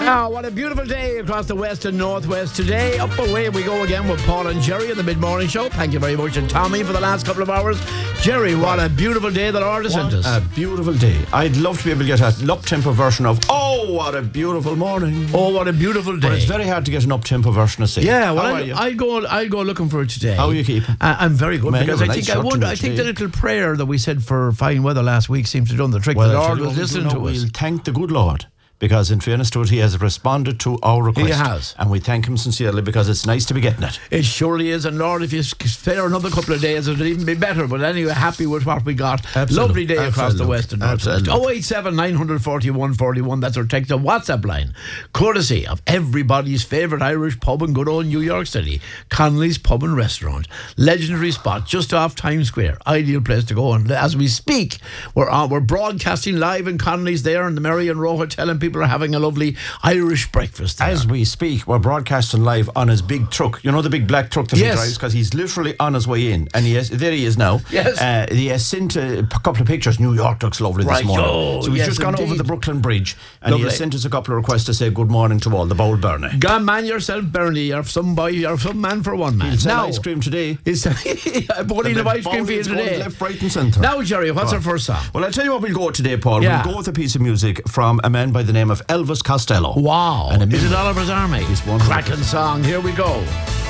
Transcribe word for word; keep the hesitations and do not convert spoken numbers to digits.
Ah, what a beautiful day across the west and northwest today. Up away we go again with Paul and Jerry in the mid-morning show. Thank you very much, and Tommy for the last couple of hours. Jerry, what a beautiful day the Lord has sent us. A beautiful day. I'd love to be able to get a up-tempo version of "Oh, what a beautiful morning." Oh, what a beautiful day. But it's very hard to get an up-tempo version of "Say." Yeah, well, How I'll, are you? I'll go. I'll go looking for it today. How are you keeping? Uh, I'm very good Man, because you have I a think nice I shirt wonder. on I think today. the little prayer that we said for fine weather last week seems to have done the trick. Well, the I Lord tell you was what, listening you know, to us. We'll thank the good Lord. Because in fairness to it, he has responded to our request. He has. And we thank him sincerely because it's nice to be getting it. It surely is, and Lord, if you spare another couple of days, it'll even be better. But anyway, happy with what we got. Absolutely. Lovely day across Absolutely. the west and northwest. Absolutely. oh eight seven, nine four one, four one. That's our text and WhatsApp line. Courtesy of everybody's favourite Irish pub in good old New York City, Connolly's Pub and Restaurant. Legendary spot just off Times Square. Ideal place to go. And as we speak, we're on, we're broadcasting live in Connolly's there in the Marion Row Hotel, and people are having a lovely Irish breakfast there. As we speak, we're broadcasting live on his big truck. You know the big black truck that Yes. he drives? Because he's literally on his way in. And he has, there he is now. Yes. Uh, he has sent a p- couple of pictures. New York looks lovely Right, this morning. oh, so he's yes, just gone over indeed. the Brooklyn Bridge. And he Lovely. has sent us a couple of requests to say good morning to all the bowl Bernie. God, man yourself, Bernie, or some boy, or some man for one man. He'll sell Now, ice cream today. Is I'm putting of ice cream for you Bowling's going today. left, right and centre. Now, Jerry, what's Go our on. first song? Well, I'll tell you what we'll go with today, Paul. Yeah. We'll go with a piece of music from a man by the name of Elvis Costello. Wow. And a Is it minute- Oliver's Army? It's one hundred Cracking song. Here we go.